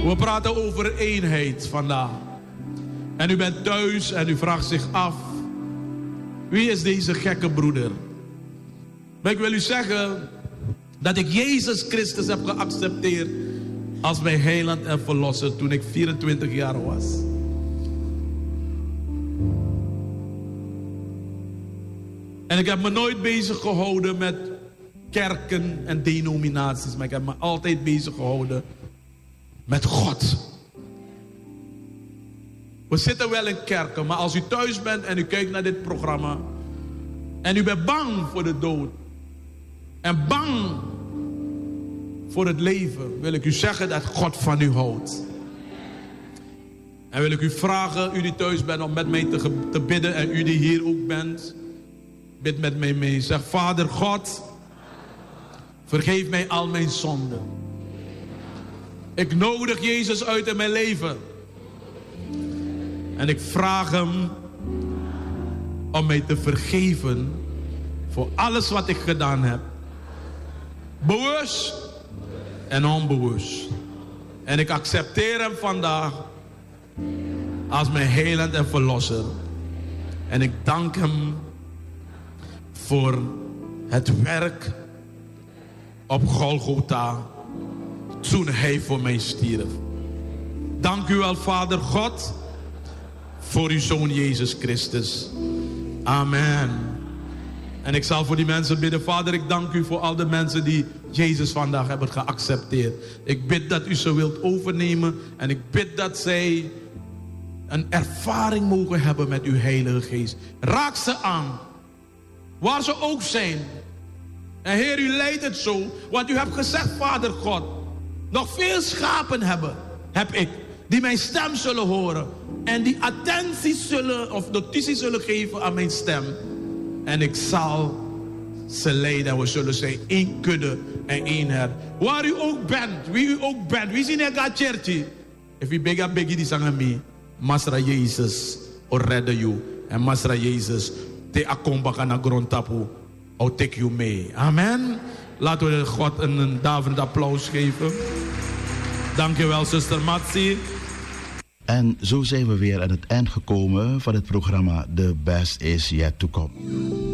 We praten over eenheid vandaag. En u bent thuis en u vraagt zich af: wie is deze gekke broeder? Maar ik wil u zeggen dat ik Jezus Christus heb geaccepteerd als mijn heiland en verlosser toen ik 24 jaar was. En ik heb me nooit bezig gehouden met kerken en denominaties, maar ik heb me altijd bezig gehouden met God. We zitten wel in kerken, maar als u thuis bent en u kijkt naar dit programma en u bent bang voor de dood en bang voor het leven, wil ik u zeggen dat God van u houdt. En wil ik u vragen, u die thuis bent, om met mij te bidden, en u die hier ook bent, bid met mij mee. Zeg: Vader God, vergeef mij al mijn zonden. Ik nodig Jezus uit in mijn leven. En ik vraag hem om mij te vergeven voor alles wat ik gedaan heb. Bewust en onbewust. En ik accepteer hem vandaag als mijn heiland en verlosser. En ik dank hem voor het werk op Golgotha toen hij voor mij stierf. Dank u wel, Vader God, voor uw Zoon Jezus Christus. Amen. En ik zal voor die mensen bidden. Vader, ik dank u voor al de mensen die Jezus vandaag hebben geaccepteerd. Ik bid dat u ze wilt overnemen. En ik bid dat zij een ervaring mogen hebben met uw Heilige Geest. Raak ze aan, waar ze ook zijn. En Heer, u leidt het zo. Want u hebt gezegd, Vader God, nog veel schapen heb ik, die mijn stem zullen horen. En die attentie zullen, of notitie zullen geven aan mijn stem. En ik zal ze leiden. En we zullen zijn één kudde en één herd. Waar u ook bent, wie u ook bent. Wie zien er gaat cherchi? If u bega begi die zangen mee. Masra Jezus, o redden you. En Masra Jezus, te akombaka na grondtapu. O take you mee. Amen. Laten we God een daverend applaus geven. Dankjewel, zuster Matsi. En zo zijn we weer aan het eind gekomen van het programma The Best Is Yet To Come.